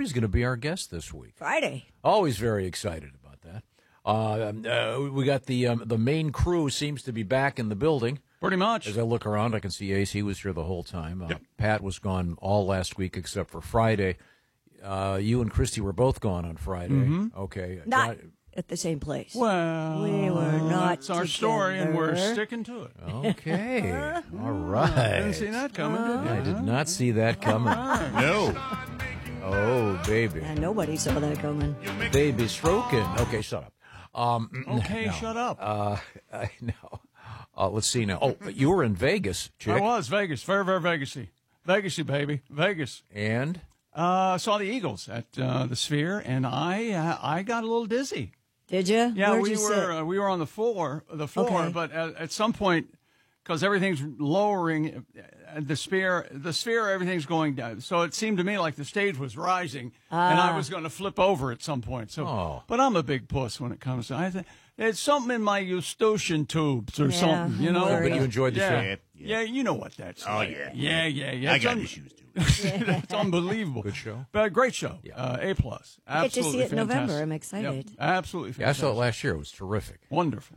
Audrey's going to be our guest this week. Friday. Always very excited about that. We got the main crew seems to be back in the building. Pretty much. As I look around, I can see Ace. He was here the whole time. Yep. Pat was gone all last week except for Friday. You and Christy were both gone on Friday. Mm-hmm. Okay. Not at the same place. Well, we were not that's our story, and we're sticking to it. Okay. All right. Didn't see that coming, did you? I did not see that coming. No. Oh, baby. And nobody saw that coming. Baby stroking. Okay, shut up. Okay, no. shut up. I know. Let's see now. Oh, you were in Vegas, chick. I was Vegas, very, very Vegasy, Vegasy, baby, Vegas. And Saw the Eagles at the Sphere, and I got a little dizzy. Did you? Yeah, Where'd we you sit? were on the floor, Okay. but at some point, because everything's lowering, the Sphere, everything's going down. So it seemed to me like the stage was rising, and I was going to flip over at some point. So, But I'm a big puss when it comes to. I think there's something in my Eustachian tubes or something, you know. But you enjoyed the show. Yeah, you know what that's like. Yeah. I got issues, too. It's unbelievable. Good show. But great show. Yeah. A+. Absolutely I get to see it in fantastic. November. I'm excited. Yep, absolutely Yeah, I fantastic. saw it last year. It was terrific. Wonderful.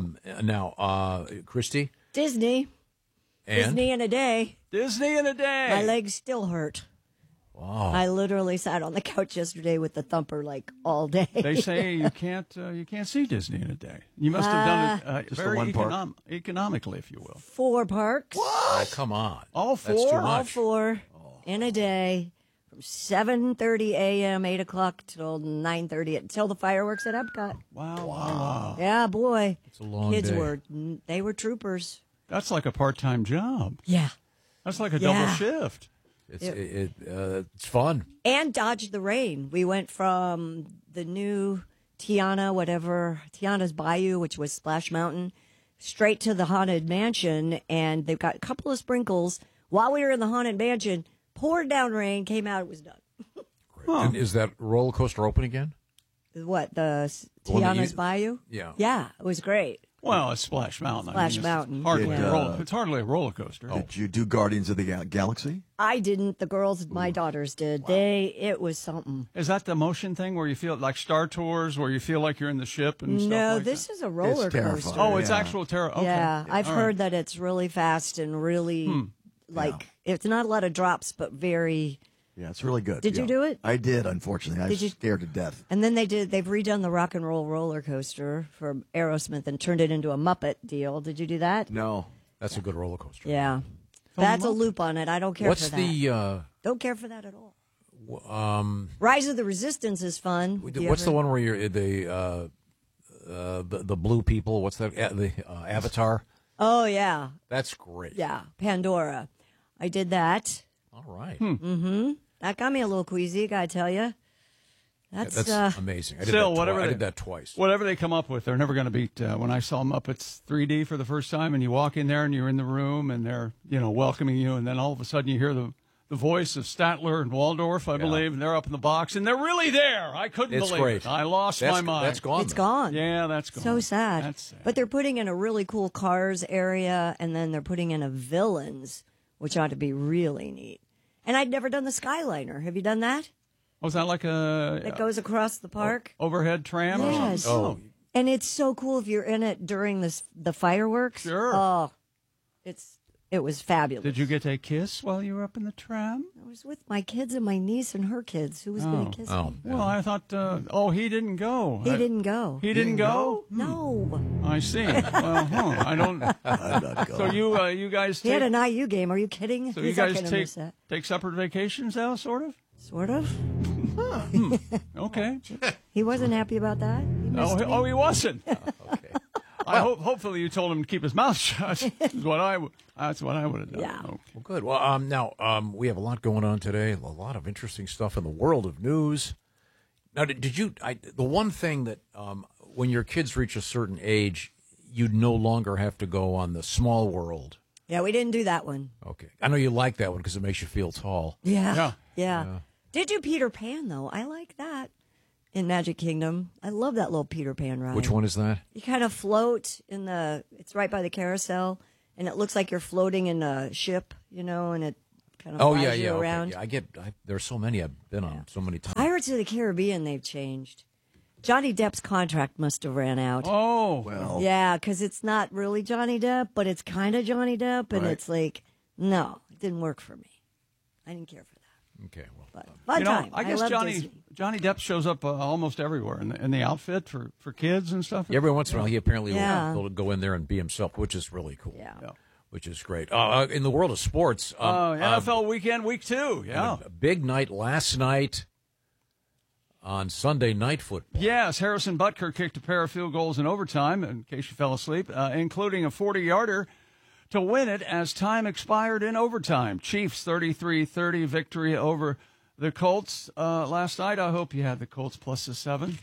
Now, Christy Disney. and Disney in a day. Disney in a day. My legs still hurt. Wow. I literally sat on the couch yesterday with the thumper like all day. They say you can't see Disney in a day. You must have done it Just the very one park? economically, if you will. 4 parks. Oh, come on. All That's 4? too All much. 4 in a day from 7:30 a.m., 8 o'clock till 9:30 until the fireworks at Epcot. Wow. Yeah, boy. It's a long Kids day. they were troopers. That's like a part-time job. Yeah. That's like a Yeah. double shift. It's fun. And dodged the rain. We went from the new Tiana's Bayou, which was Splash Mountain, straight to the Haunted Mansion. And they've got a couple of sprinkles. While we were in the Haunted Mansion, poured down rain, came out, it was done. Great. And is that roller coaster open again? What, the one that Tiana's you- Bayou? Yeah. Yeah, it was great. Well, it's Splash Mountain. Splash it's Mountain. Hardly Yeah. it's hardly a roller coaster. Did you do Guardians of the Galaxy? I didn't. The girls, my daughters did. It was something. Is that the motion thing where you feel like Star Tours, where you feel like you're in the ship and stuff No, like this that? is a roller It's terrifying. coaster. Oh, it's Yeah. actual terror. Okay. Yeah, I've All heard right. that it's really fast and really it's not a lot of drops, but very. Yeah, it's really good. Did you Yeah. do it? I did, unfortunately. I Did was you- scared to death. And then they've redone the rock and roll roller coaster for Aerosmith and turned it into a Muppet deal. Did you do that? No. That's a good roller coaster. Yeah, that's a loop on it. I don't care What's for that. the Don't care for that at all. Rise of the Resistance is fun. what's the one where you're the blue people? What's that? The Avatar. Oh yeah, That's great. yeah. Pandora. I did that. All right. That got me a little queasy. Gotta tell you. That's amazing. I did Still, that whatever I they- did that twice. Whatever they come up with, they're never going to beat. When I saw Muppets 3D for the first time, and you walk in there and you're in the room and they're welcoming you, and then all of a sudden you hear the voice of Statler and Waldorf, I believe, and they're up in the box and they're really there. I couldn't It's believe great. it. I lost my mind. That's gone. It's though. gone. Yeah, that's gone. So sad. That's sad. But they're putting in a really cool Cars area, and then they're putting in a Villains, which ought to be really neat. And I'd never done the Skyliner. Have you done that? Was that like a It goes across the park. overhead tram or Yes. something? Oh, And it's so cool if you're in it during the fireworks. Sure. Oh, it was fabulous. Did you get a kiss while you were up in the tram? I was with my kids and my niece and her kids. Who was going to kiss oh. me? Well, I thought, he didn't go. He didn't go. He didn't go? No. I see. Well, I don't. I'm not So going. you guys He had take, an IU game. Are you kidding? so He's you not guys gonna take miss that. take separate vacations now, sort of? Sort of. Okay. He wasn't happy about that. He missed me. He wasn't. okay. Hopefully you told him to keep his mouth shut. That's what I would have done. Yeah. Okay. Well, good. Well, now we have a lot going on today. A lot of interesting stuff in the world of news. Now, did you? The one thing that when your kids reach a certain age, you no longer have to go on the Small World. Yeah, we didn't do that one. Okay, I know you like that one because it makes you feel tall. Yeah. Yeah. Yeah. Did you Peter Pan, though? I like that in Magic Kingdom. I love that little Peter Pan ride. Which one is that? You kind of float it's right by the carousel, and it looks like you're floating in a ship, and it kind of flies you around. Okay. Yeah, there's so many I've been on so many times. Pirates of the Caribbean, they've changed. Johnny Depp's contract must have ran out. Oh, Well, Yeah, because it's not really Johnny Depp, but it's kind of Johnny Depp, and Right. it's like, no, it didn't work for me. I didn't care for that. Okay, well, But fun time. I guess love Johnny Disney. Depp shows up almost everywhere in the outfit for kids and stuff. every once in a while he apparently Yeah. will go in there and be himself, which is really cool. Yeah. Which is great. In the world of sports, NFL weekend, week 2. Yeah. a big night last night on Sunday Night Football. Yes, Harrison Butker kicked a pair of field goals in overtime, in case you fell asleep, including a 40-yarder to win it as time expired in overtime. Chiefs 33-30 victory over the Colts last night. I hope you had the Colts plus the 7.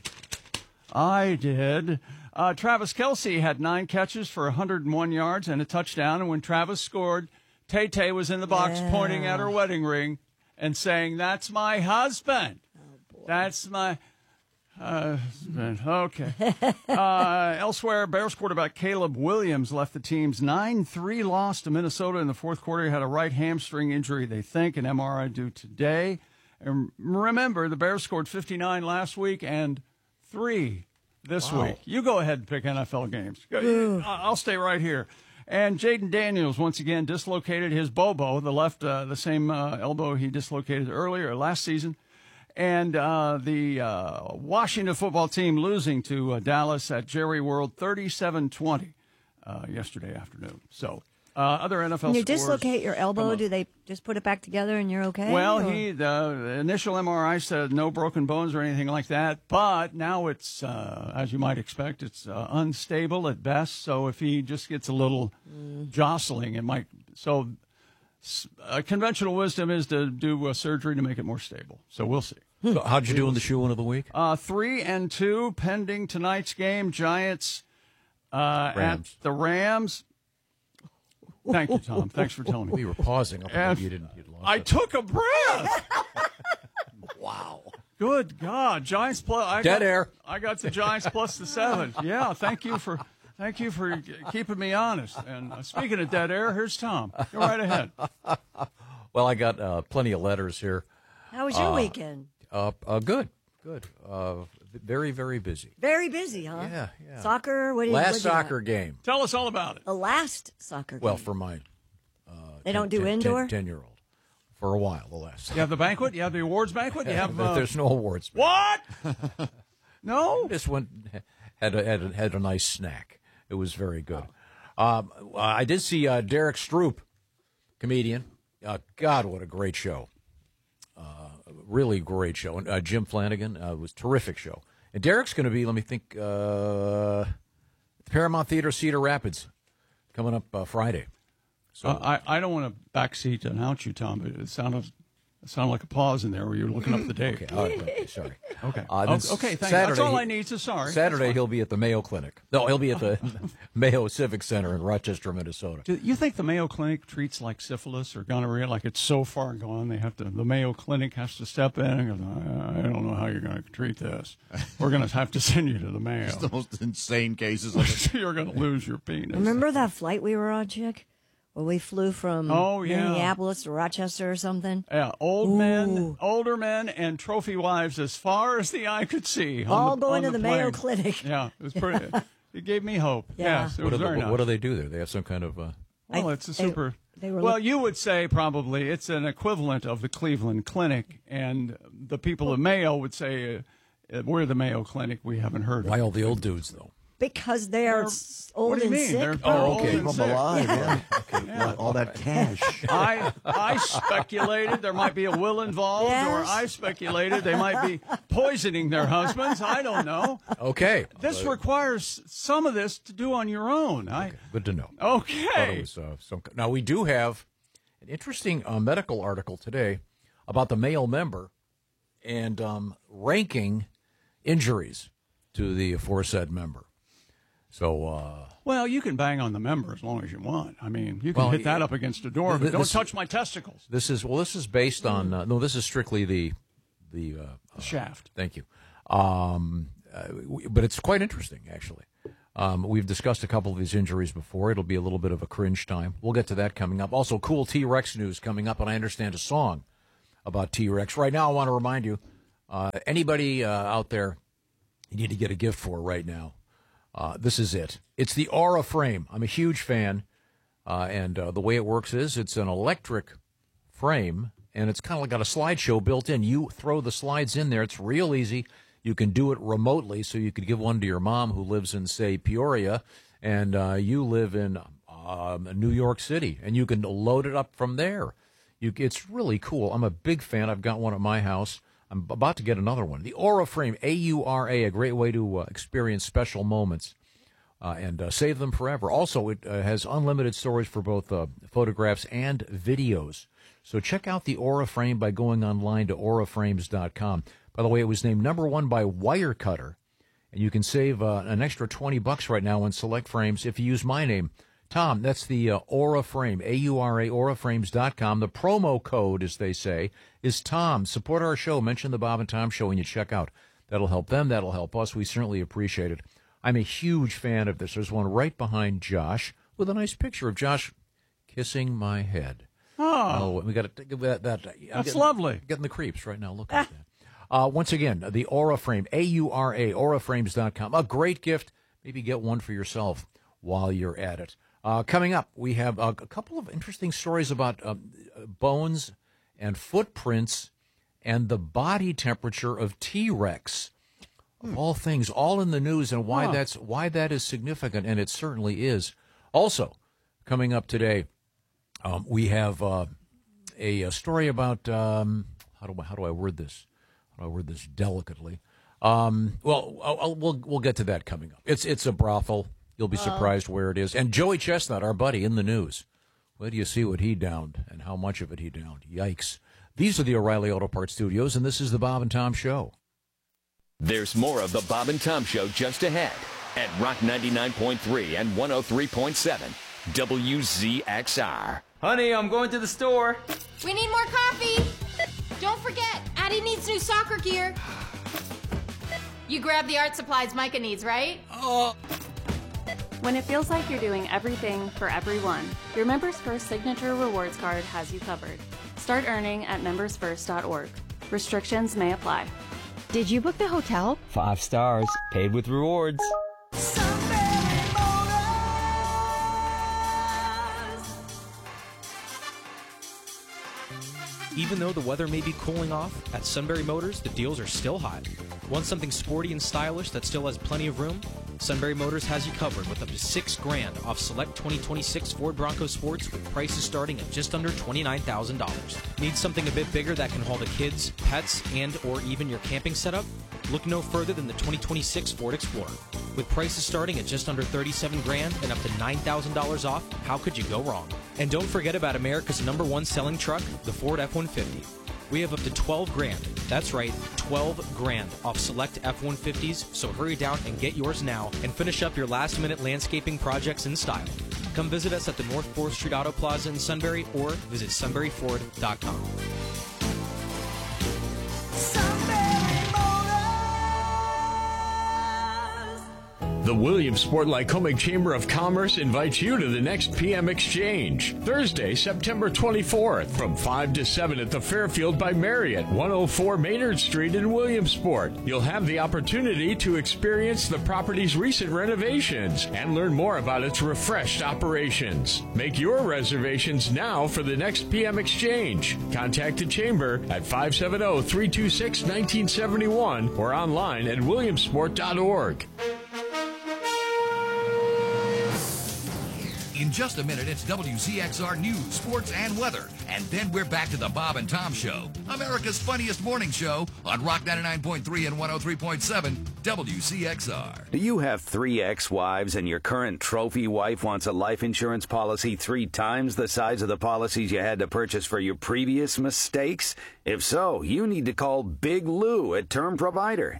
I did. Travis Kelce had 9 catches for 101 yards and a touchdown, and when Travis scored, Tay-Tay was in the box pointing at her wedding ring and saying, "That's my husband." That's my husband. Okay. Elsewhere, Bears quarterback Caleb Williams left the team's 9-3 loss to Minnesota in the fourth quarter. He had a right hamstring injury, they think, an MRI due today. And remember, the Bears scored 59 last week and 3 this week. You go ahead and pick NFL games. I'll stay right here. And Jaden Daniels once again dislocated his bobo, the left, the same elbow he dislocated last season. And the Washington football team losing to Dallas at Jerry World 37-20 yesterday afternoon. So other NFL When you scores dislocate your elbow, do they just put it back together and you're okay? Well, or? the initial MRI said no broken bones or anything like that, but now it's, as you might expect, it's unstable at best. So if he just gets a little jostling, it might. So conventional wisdom is to do a surgery to make it more stable. So we'll see. So how'd you do in the shoe-in of the week? 3-2 pending tonight's game. Giants at the Rams. Thank you, Tom. Thanks for telling me. We were pausing. And You didn't. You'd lost I it. took a breath. Wow. Good God, Giants plus Dead air. I got the Giants plus the 7. Yeah, thank you for keeping me honest. And speaking of dead air, here's Tom. Go right ahead. Well, I got plenty of letters here. How was your weekend? Good. Very, very busy. Very busy, huh? Yeah. Soccer? What do you Last soccer game. Tell us all about it. The last soccer game. Well, for my they don't do indoor? 10-year-old. For a while, the last. You have the banquet. You have the awards banquet. You have There's no awards. what? No. This one had a nice snack. It was very good. I did see Derek Stroop, comedian. God, what a great show. Really great show. And Jim Flanagan was a terrific show. And Derek's going to be, let me think, at the Paramount Theater, Cedar Rapids, coming up Friday. So I don't want to backseat to announce you, Tom, but it sounded like a pause in there where you were looking up the date. Okay, all right, okay, sorry. Okay. Then Okay, thank you. Saturday, That's all I need, so sorry. Saturday, he'll be at the Mayo Clinic. No, he'll be at the Mayo Civic Center in Rochester, Minnesota. Do you think the Mayo Clinic treats like syphilis or gonorrhea, like it's so far gone the Mayo Clinic has to step in and go, I don't know how you're going to treat this. We're going to have to send you to the Mayo. It's the most insane cases of it. You're going to lose your penis. Remember that flight we were on, Chick? Where we flew from Minneapolis to Rochester or something? Yeah, older men, and trophy wives as far as the eye could see. All going to the plane. Mayo Clinic. Yeah, it was pretty. It gave me hope. Yeah. Yes, it was very nice. What do they do there? They have some kind of... Well, it's a super. they were well, you would say probably it's an equivalent of the Cleveland Clinic, and the people of Mayo would say, we're the Mayo Clinic. We haven't heard Why of it. all the old dudes, though? Because they're old What do you and mean? sick. They're Oh, old okay. and Keep them sick. alive. Yeah. All that cash. I speculated there might be a will involved, or Yes. I speculated they might be poisoning their husbands. I don't know. Okay. This requires some of this to do on your own. Good to know. Thought Okay. it was, now, we do have an interesting medical article today about the male member and ranking injuries to the aforesaid member. So, Well, you can bang on the member as long as you want. I mean, you can hit that up against a door, but don't touch my testicles. this is based on, no, this is strictly the Shaft. Thank you. But it's quite interesting, actually. We've discussed a couple of these injuries before. It'll be a little bit of a cringe time. We'll get to that coming up. Also, cool T-Rex news coming up, and I understand a song about T-Rex. Right now, I want to remind you, Anybody out there you need to get a gift for right now, this is it. It's the Aura Frame. I'm a huge fan, and the way it works is it's an electric frame, and it's kind of got a slideshow built in. You throw the slides in there. It's real easy. You can do it remotely, so you could give one to your mom who lives in, say, Peoria, and you live in New York City, and you can load it up from there. It's really cool. I'm a big fan. I've got one at my house. I'm about to get another one. The Aura Frame, A-U-R-A, a great way to experience special moments and save them forever. Also, it has unlimited storage for both photographs and videos. So check out the Aura Frame by going online to auraframes.com. By the way, it was named #1 by Wirecutter, and you can save an extra $20 right now on select frames if you use my name, Tom. That's the Aura Frame, A-U-R-A, auraframes.com. The promo code, as they say, is Tom. Support our show. Mention the Bob and Tom Show when you check out. That'll help them. That'll help us. We certainly appreciate it. I'm a huge fan of this. There's one right behind Josh with a nice picture of Josh kissing my head. Oh, we got to that. That's lovely. Getting the creeps right now. Look at that. Once again, the Aura Frame, A-U-R-A, auraframes.com. A great gift. Maybe get one for yourself while you're at it. Coming up, we have a couple of interesting stories about bones and footprints and the body temperature of T-Rex. Of all things, all in the news, and why that is significant, and it certainly is. Also, coming up today, we have a story about how do I word this? How do I word this delicately? We'll get to that coming up. It's a brothel. You'll be surprised where it is. And Joey Chestnut, our buddy, in the news. Where do you see what he downed and how much of it he downed? Yikes! These are the O'Reilly Auto Parts Studios, and this is the Bob and Tom Show. There's more of the Bob and Tom Show just ahead at Rock 99.3 and 103.7 WZXR. Honey, I'm going to the store. We need more coffee. Don't forget, Addie needs new soccer gear. You grab the art supplies Micah needs, right? When it feels like you're doing everything for everyone, your Members First Signature Rewards Card has you covered. Start earning at membersfirst.org. Restrictions may apply. Did you book the hotel? 5 stars, paid with rewards. Even though the weather may be cooling off, at Sunbury Motors, the deals are still hot. Want something sporty and stylish that still has plenty of room? Sunbury Motors has you covered with up to $6,000 off select 2026 Ford Bronco Sports with prices starting at just under $29,000. Need something a bit bigger that can haul the kids, pets, and or even your camping setup? Look no further than the 2026 Ford Explorer. With prices starting at just under $37,000 and up to $9,000 off, how could you go wrong? And don't forget about America's #1 selling truck, the Ford F-150. We have up to $12,000. That's right, $12,000 off select F-150s, so hurry down and get yours now and finish up your last-minute landscaping projects in style. Come visit us at the North 4th Street Auto Plaza in Sunbury or visit sunburyford.com. The Williamsport Lycoming Chamber of Commerce invites you to the next PM Exchange, Thursday, September 24th, from 5 to 7 at the Fairfield by Marriott, 104 Maynard Street in Williamsport. You'll have the opportunity to experience the property's recent renovations and learn more about its refreshed operations. Make your reservations now for the next PM Exchange. Contact the Chamber at 570-326-1971 or online at williamsport.org. In just a minute, it's WZXR News, Sports, and Weather. And then we're back to the Bob and Tom Show, America's funniest morning show on Rock 99.3 and 103.7 WCXR. Do you have 3 ex-wives and your current trophy wife wants a life insurance policy 3 times the size of the policies you had to purchase for your previous mistakes? If so, you need to call Big Lou at Term Provider,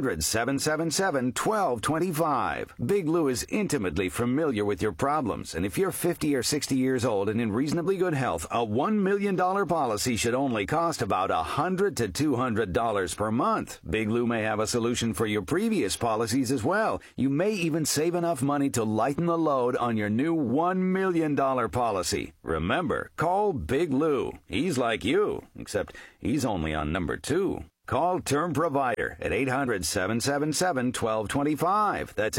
800-777-1225. Big Lou is intimately familiar with your problems, and if you're 50 or 60 years old and in reasonably good health, a $1 million policy should only cost about $100 to $200 per month. Big Lou may have a solution for your previous policies as well. You may even save enough money to lighten the load on your new $1 million policy. Remember, call Big Lou. He's like you, except he's only on number 2. Call Term Provider at 800-777-1225. That's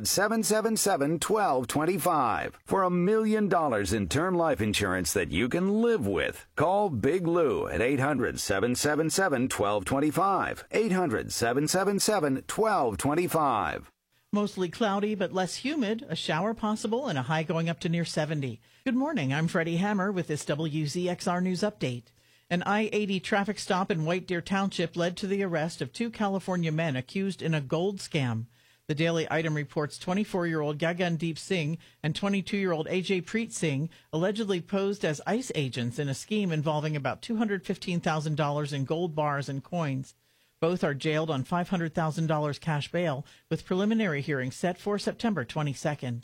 800-777-1225 for $1 million in term life insurance that you can live with. Call Big Lou at 800-777-1225. 800-777-1225. Mostly cloudy but less humid, a shower possible, and a high going up to near 70. Good morning, I'm Freddie Hammer with this WZXR News Update. An I-80 traffic stop in White Deer Township led to the arrest of 2 California men accused in a gold scam. The Daily Item reports 24-year-old Gagandeep Singh and 22-year-old Ajay Preet Singh allegedly posed as ICE agents in a scheme involving about $215,000 in gold bars and coins. Both are jailed on $500,000 cash bail, with preliminary hearings set for September 22nd.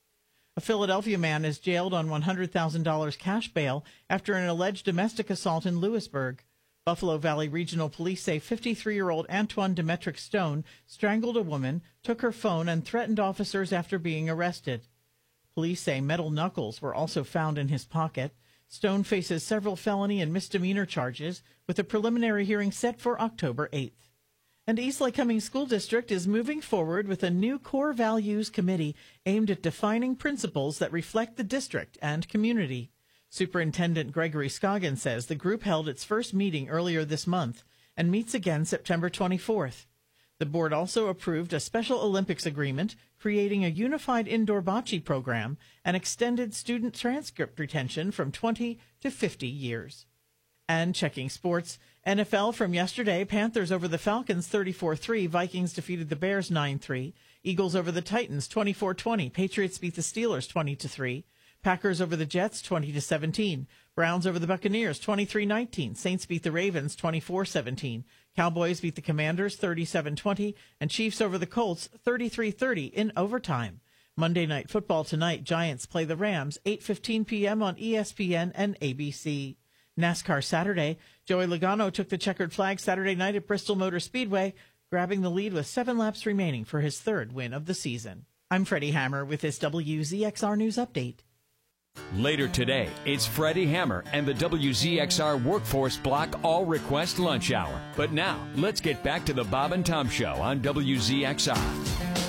A Philadelphia man is jailed on $100,000 cash bail after an alleged domestic assault in Lewisburg. Buffalo Valley Regional Police say 53-year-old Antoine Demetric Stone strangled a woman, took her phone, and threatened officers after being arrested. Police say metal knuckles were also found in his pocket. Stone faces several felony and misdemeanor charges, with a preliminary hearing set for October 8th. And East Lake Cummings School District is moving forward with a new core values committee aimed at defining principles that reflect the district and community. Superintendent Gregory Scoggin says the group held its first meeting earlier this month and meets again September 24th. The board also approved a Special Olympics agreement, creating a unified indoor bocce program and extended student transcript retention from 20 to 50 years. And checking sports, NFL from yesterday, Panthers over the Falcons 34-3, Vikings defeated the Bears 9-3, Eagles over the Titans 24-20, Patriots beat the Steelers 20-3, Packers over the Jets 20-17, Browns over the Buccaneers 23-19, Saints beat the Ravens 24-17, Cowboys beat the Commanders 37-20, and Chiefs over the Colts 33-30 in overtime. Monday Night Football tonight, Giants play the Rams 8:15 p.m. on ESPN and ABC. NASCAR Saturday, Joey Logano took the checkered flag Saturday night at Bristol Motor Speedway, grabbing the lead with 7 laps remaining for his 3rd win of the season. I'm Freddie Hammer with this WZXR News Update. Later today, it's Freddie Hammer and the WZXR Workforce Block All Request Lunch Hour. But now, let's get back to the Bob and Tom Show on WZXR.